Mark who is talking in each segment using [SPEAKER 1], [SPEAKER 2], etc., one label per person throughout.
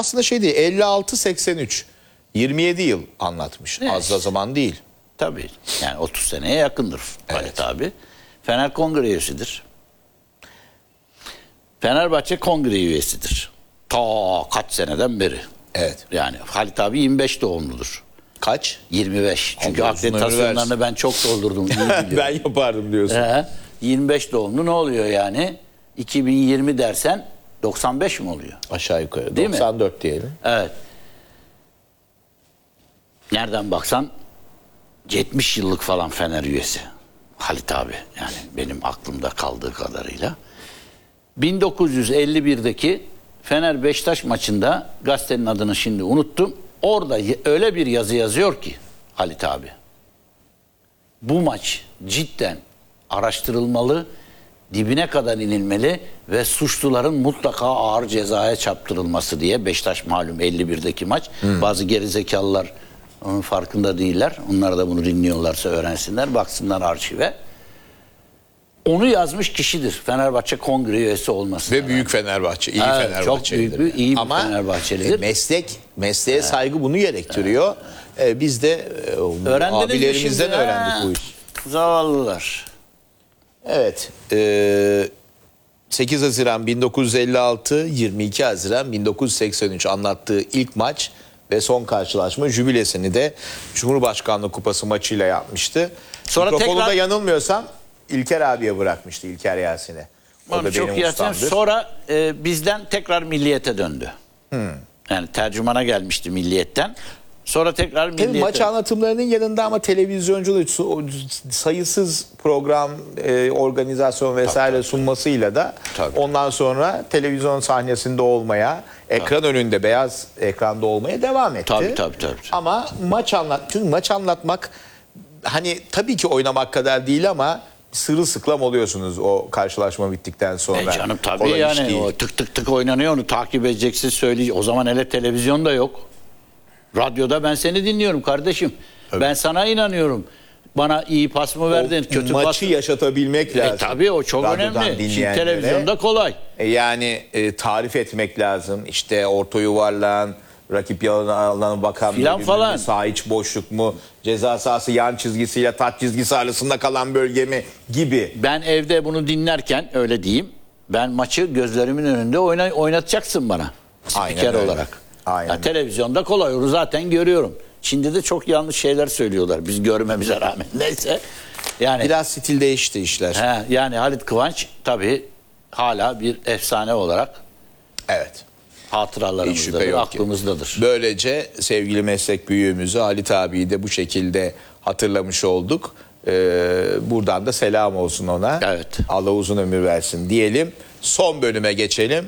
[SPEAKER 1] aslında şey değil, 56-83 27 yıl anlatmış.
[SPEAKER 2] Evet.
[SPEAKER 1] Az da zaman değil.
[SPEAKER 2] Tabii. Yani 30 seneye yakındır Halit abi. Fener Kongre üyesidir. Fenerbahçe Kongre üyesidir. Ta kaç seneden beri.
[SPEAKER 1] Evet.
[SPEAKER 2] Yani Halit abi 25 doğumludur.
[SPEAKER 1] Kaç?
[SPEAKER 2] 25. Çünkü
[SPEAKER 1] Allah uzun ömür
[SPEAKER 2] akreditasyonlarını
[SPEAKER 1] versin.
[SPEAKER 2] ben çok doldurdum. iyi biliyorum.
[SPEAKER 1] Ben yapardım diyorsun.
[SPEAKER 2] 25 doğumlu ne oluyor yani? 2020 dersen 95 mi oluyor?
[SPEAKER 1] Aşağı yukarı.
[SPEAKER 2] Değil mi?
[SPEAKER 1] 94 diyelim.
[SPEAKER 2] Evet. Nereden baksan 70 yıllık falan Fener üyesi. Halit abi. Yani benim aklımda kaldığı kadarıyla. 1951'deki Fener Beşiktaş maçında, gazetenin adını şimdi unuttum. Orada öyle bir yazı yazıyor ki Halit abi. Bu maç cidden araştırılmalı, dibine kadar inilmeli ve suçluların mutlaka ağır cezaya çarptırılması diye. Beşiktaş malum 51'deki maç. Bazı gerizekalılar onun farkında değiller. Onlar da bunu dinliyorlarsa öğrensinler, baksınlar arşive. Onu yazmış kişidir. Fenerbahçe Kongre üyesi olması.
[SPEAKER 1] Ve büyük Fenerbahçe, iyi
[SPEAKER 2] Evet,
[SPEAKER 1] Fenerbahçelidir.
[SPEAKER 2] çok büyük, iyi bir
[SPEAKER 1] Ama
[SPEAKER 2] Fenerbahçelidir.
[SPEAKER 1] mesleğe saygı bunu gerektiriyor. Biz de
[SPEAKER 2] Öğrendiniz mi
[SPEAKER 1] abilerimizden
[SPEAKER 2] şimdi?
[SPEAKER 1] öğrendik bu işi.
[SPEAKER 2] Zavallılar.
[SPEAKER 1] Evet. 8 Haziran 1956, 22 Haziran 1983 anlattığı ilk maç ve son karşılaşma jübilesini de Cumhurbaşkanlığı Kupası maçıyla yapmıştı.
[SPEAKER 2] Sonra
[SPEAKER 1] Mikrofonu
[SPEAKER 2] tekrar-
[SPEAKER 1] da yanılmıyorsam İlker abiye bırakmıştı, İlker Yasin'e. O da
[SPEAKER 2] Çok
[SPEAKER 1] benim
[SPEAKER 2] iyi.
[SPEAKER 1] ustamdır.
[SPEAKER 2] Sonra bizden tekrar Milliyet'e döndü. Yani tercümana gelmişti Milliyet'ten. Sonra tekrar
[SPEAKER 1] Tabii
[SPEAKER 2] Milliyet'e.
[SPEAKER 1] maç anlatımlarının yanında ama televizyonculuğu, sayısız program, organizasyon vesaire sunmasıyla da
[SPEAKER 2] Tabii.
[SPEAKER 1] ondan sonra televizyon sahnesinde olmaya, ekran önünde, beyaz ekranda olmaya devam etti.
[SPEAKER 2] Tabii.
[SPEAKER 1] Ama çünkü maç anlatmak hani tabii ki oynamak kadar değil ama sırılsıklam oluyorsunuz o karşılaşma bittikten sonra.
[SPEAKER 2] Canım tabii
[SPEAKER 1] Kolay iş
[SPEAKER 2] yani
[SPEAKER 1] değil.
[SPEAKER 2] o tık tık tık oynanıyor, onu takip edeceksin, söyleyeceksin. O zaman hele televizyon da yok. Radyoda ben seni dinliyorum kardeşim. Ben sana inanıyorum. Bana iyi pas mı verdin, kötü pas
[SPEAKER 1] Maçı
[SPEAKER 2] mı?
[SPEAKER 1] yaşatabilmek lazım.
[SPEAKER 2] Tabii o çok
[SPEAKER 1] Radyodan
[SPEAKER 2] önemli. Şimdi
[SPEAKER 1] dinleyenlere.
[SPEAKER 2] televizyonda kolay.
[SPEAKER 1] Yani tarif etmek lazım. İşte orta yuvarlağın, rakip alanına bakan
[SPEAKER 2] Filan
[SPEAKER 1] bölümü
[SPEAKER 2] falan.
[SPEAKER 1] mü, sağ iç boşluk mu, ceza sahası yan çizgisiyle taç çizgisi arasında kalan bölge mi gibi.
[SPEAKER 2] Ben evde bunu dinlerken öyle diyeyim. Ben maçı gözlerimin önünde oynatacaksın bana.
[SPEAKER 1] Aynen
[SPEAKER 2] Spiker
[SPEAKER 1] öyle.
[SPEAKER 2] olarak.
[SPEAKER 1] Aynen.
[SPEAKER 2] Ya, televizyonda kolay, onu zaten görüyorum. Çin'de de çok yanlış şeyler söylüyorlar biz görmemize rağmen. Neyse. Yani
[SPEAKER 1] Biraz stil değişti işler.
[SPEAKER 2] yani Halit Kıvanç tabii hala bir efsane olarak
[SPEAKER 1] Evet. Hiç şüphe
[SPEAKER 2] hatıralarımızdadır,
[SPEAKER 1] yok ki.
[SPEAKER 2] aklımızdadır.
[SPEAKER 1] Böylece sevgili meslek büyüğümüzü Halit abiyi de bu şekilde hatırlamış olduk. Buradan da selam olsun ona.
[SPEAKER 2] Evet.
[SPEAKER 1] Allah uzun ömür versin diyelim. Son bölüme geçelim.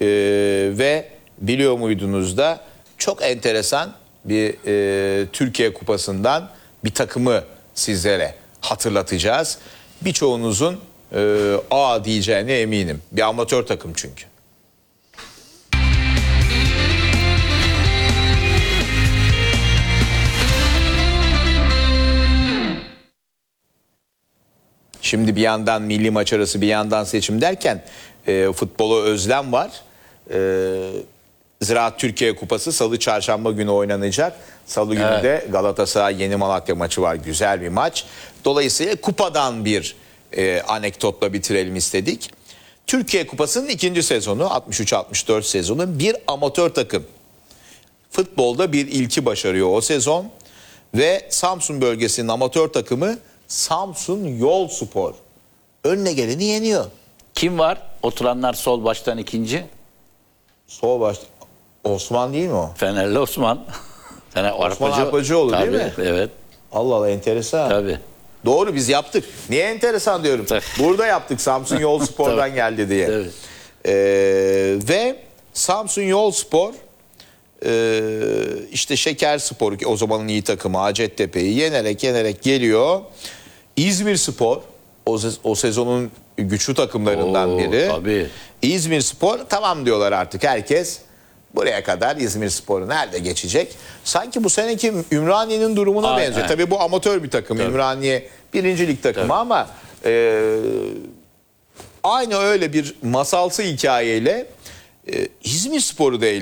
[SPEAKER 1] Ve biliyor muydunuz da çok enteresan bir Türkiye Kupası'ndan bir takımı sizlere hatırlatacağız. Birçoğunuzun diyeceğine eminim. Bir amatör takım çünkü. Şimdi bir yandan milli maç arası, bir yandan seçim derken futbola özlem var. Ziraat Türkiye Kupası Salı Çarşamba günü oynanacak. Salı günü de Galatasaray Yeni Malatya maçı var. Güzel bir maç. Dolayısıyla kupadan bir anekdotla bitirelim istedik. Türkiye Kupası'nın ikinci sezonu, 63-64 sezonu, bir amatör takım. Futbolda bir ilki başarıyor o sezon. Ve Samsun bölgesinin amatör takımı Samsun Yolspor. Önüne geleni yeniyor.
[SPEAKER 2] Kim var? Oturanlar sol baştan ikinci.
[SPEAKER 1] Sol baş Osman değil mi o?
[SPEAKER 2] Fenerli Osman.
[SPEAKER 1] Osman Arpacıoğlu değil mi?
[SPEAKER 2] Evet.
[SPEAKER 1] Allah Allah, enteresan.
[SPEAKER 2] Tabii.
[SPEAKER 1] Doğru, biz yaptık. Niye enteresan diyorum.
[SPEAKER 2] Tabii.
[SPEAKER 1] Burada yaptık, Samsun Yolspor'dan geldi diye.
[SPEAKER 2] Tabii.
[SPEAKER 1] Ve Samsun Yolspor işte Şekerspor, o zamanın iyi takımı Hacettepe'yi yenerek geliyor. İzmirspor o sezonun güçlü takımlarından biri.
[SPEAKER 2] Tabii.
[SPEAKER 1] İzmirspor tamam diyorlar artık herkes. Buraya kadar İzmirspor'u nerede geçecek? Sanki bu seneki Ümraniye'nin durumuna benziyor. Tabii bu amatör bir takım. Tabii. Ümraniye 1. Lig takımı ama aynı öyle bir masalsı hikayeyle İzmirspor'u da